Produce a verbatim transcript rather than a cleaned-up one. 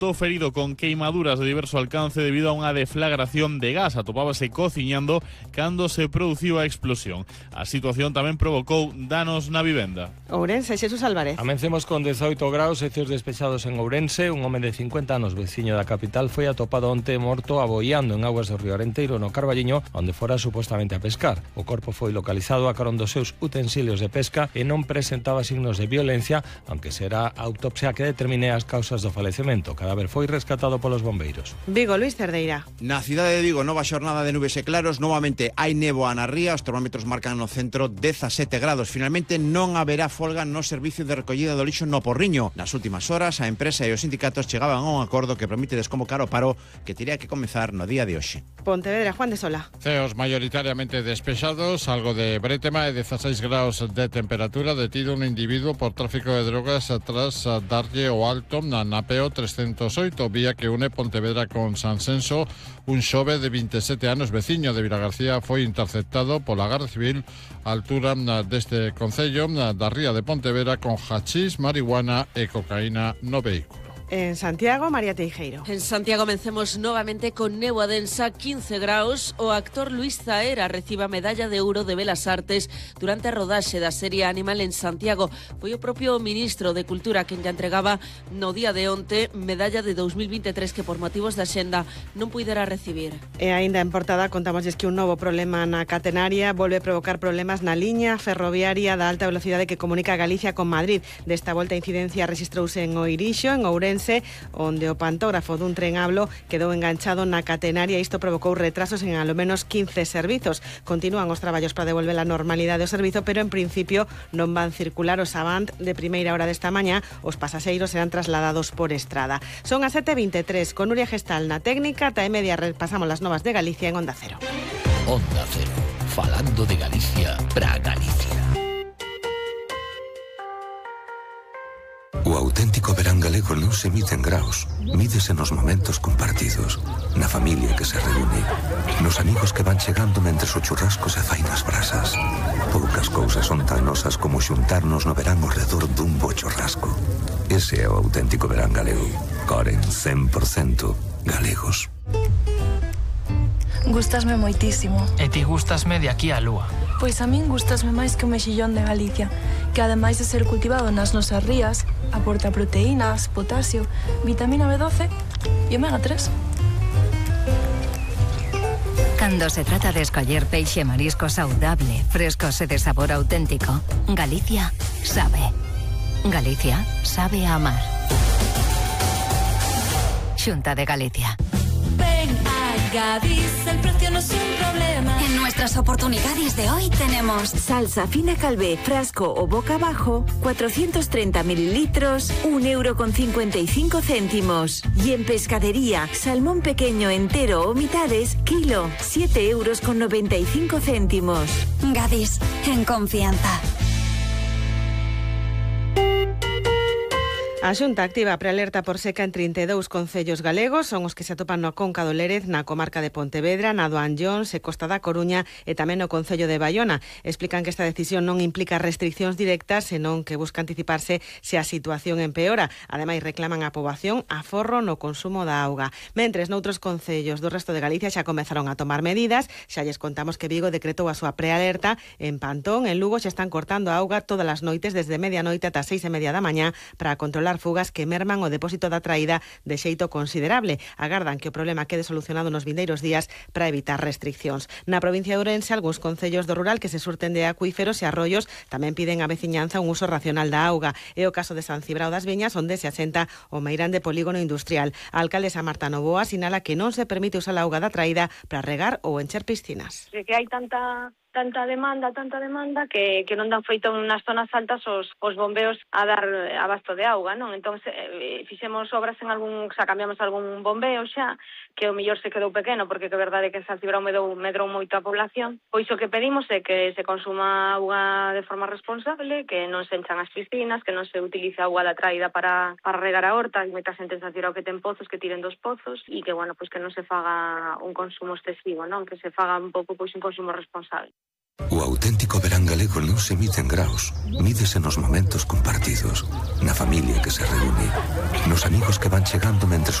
resultou ferido con queimaduras de diverso alcance debido a unha deflagración de gas. Atopábase cociñando cando se produciu a explosión. A situación tamén provocou danos na vivenda. Ourense, Xesús Álvarez. Amencemos con dezoito graus e cios despechados en Ourense. Un home de cincuenta anos, veciño da capital, foi atopado onte morto aboiando en augas do río Arenteiro, no Carballiño, onde fora supostamente a pescar. O corpo foi localizado a carón dos seus utensilios de pesca e non presentaba signos de violencia, aunque será a autopsia que determine as causas do falecemento. O cadáver foi rescatado polos bombeiros. Vigo, Luis Cerdeira. Na cidade de Vigo, nova xornada de nubes e claros. Novamente hai néboa na ría. Os termómetros marcan no centro dezasete grados. Finalmente non haberá folga no servicio de recollida do lixo no Porriño. Nas últimas horas, a empresa e os sindicatos chegaban a un acordo que permite desconvocar o paro que tería que comezar no día de hoxe. Pontevedra, Juan de Sola. Ceos mayoritariamente despexados, algo de bretema e dezaseis graus de temperatura. Detido un individuo por tráfico de drogas tras darlle o alto na Napeo trescentos oito, vía que une Pontevedra con Sansenso. Un xove de veintisiete anos, veciño de Vilagarcía, foi interceptado pola Garda Civil á altura deste concello da ría de Pontevedra con hachís, marihuana e cocaína no vehículo. En Santiago, María Teijeiro. En Santiago vencemos novamente con néboa densa, quince graus. O actor Luis Zaera recibe a medalla de ouro de Belas Artes durante a rodaxe da serie Animal en Santiago. Foi o propio ministro de Cultura quen lle entregaba no día de onte medalla de dos mil veintitrés que por motivos da xenda non puidera recibir. E aínda en portada contamosles que un novo problema na catenaria volve a provocar problemas na liña ferroviaria da alta velocidade que comunica Galicia con Madrid. Desta volta a incidencia registrouse en Oirixo, en Ourense, onde o pantógrafo dun tren hablo quedou enganchado na catenaria. Isto provocou retrasos en alo menos quince servizos. Continúan os traballos para devolver a normalidade ao servizo, pero en principio non van circular os Avant de primeira hora desta mañá. Os pasaxeiros serán trasladados por estrada. Son as sete e veintitrés, con Nuria Gestal na técnica. Ta e media repasamos las novas de Galicia en Onda Cero. Onda Cero, falando de Galicia para Galicia. O auténtico verán galego non se mide en graus, mídese nos momentos compartidos, na familia que se reúne, nos amigos que van chegando mentres o churrasco se fai nas brasas. Poucas cousas son tan nosas como xuntarnos no verán ao redor dun bo churrasco. Ese é o auténtico verán galego. Coren cen por cento galegos. Gústasme moitísimo. E ti gústasme de aquí á lúa. Pois a min gústasme máis que o mexillón de Galicia, que ademais de ser cultivado nas nosas rías, aporta proteínas, potasio, vitamina B doce e omega tres. Cando se trata de escoller peixe e marisco saudable, frescos e de sabor auténtico, Galicia sabe. Galicia sabe a amar. Xunta de Galicia. Ven a Gadis, el precio no es un problema. En nuestras oportunidades de hoy tenemos salsa fina Calvé, frasco o boca abajo, cuatrocientos treinta mililitros, un euro con cincuenta y cinco céntimos. Y en pescadería, salmón pequeño entero o mitades, kilo, siete euros con noventa y cinco céntimos. Gadis, en confianza. A Xunta activa a prealerta por seca en trinta e dous concellos galegos, son os que se atopan na Conca do Lérez, na comarca de Pontevedra, na do Anllóns e Costa da Coruña e tamén no concello de Baiona. Explican que esta decisión non implica restriccións directas, senón que busca anticiparse se a situación empeora. Ademais, reclaman á poboación aforro no consumo da auga. Mentres, noutros concellos do resto de Galicia xa comezaron a tomar medidas. Xa lles contamos que Vigo decretou a súa prealerta. En Pantón, en Lugo, xa están cortando a auga todas as noites desde medianoite ata seis e media da mañá para controlar fugas que merman o depósito da traída de xeito considerable. Agardan que o problema quede solucionado nos vindeiros días para evitar restriccións. Na provincia de Ourense, algúns concellos do rural que se surten de acuíferos e arroios tamén piden á veciñanza un uso racional da auga. É o caso de San Cibrao das Viñas, onde se asenta o meirande polígono industrial. A alcaldesa Marta Novoa sinala que non se permite usar a auga da traída para regar ou encher piscinas. Que hai tanta tanta demanda, tanta demanda que, que non dan feito nas zonas altas os, os bombeos a dar abasto de auga, non? Entón, eh, fixemos obras en algún, xa cambiamos algún bombeo xa, que o mellor se quedou pequeno, porque que é verdade que San Cibrao medrou, medrou moito a población. Pois o que pedimos é que se consuma auga de forma responsable, que non se enchan as piscinas, que non se utilice auga da traída para, para regar a horta, e moita xente en San Cibrao que ten pozos, que tiren dos pozos, e que, bueno, pois que non se faga un consumo excesivo, non? Que se faga un pouco pois un consumo responsable. O auténtico verán galego non se mide en graos, mídese nos momentos compartidos, na familia que se reúne, nos amigos que van chegando mentres